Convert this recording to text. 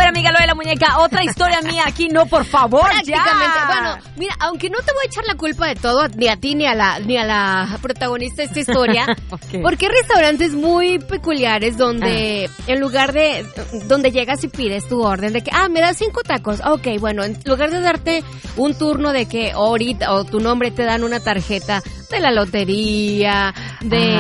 amiga Lo de la Muñeca, otra historia mía aquí, no, por favor, Prácticamente. ya. Bueno, mira, aunque no te voy a echar la culpa de todo, ni a ti ni a la protagonista de esta historia, Okay. porque hay restaurantes muy peculiares donde en lugar de donde llegas y pides tu orden de que, me das 5 tacos. Ok, bueno, en lugar de darte un turno de que ahorita o tu nombre te dan una tarjeta de la lotería, de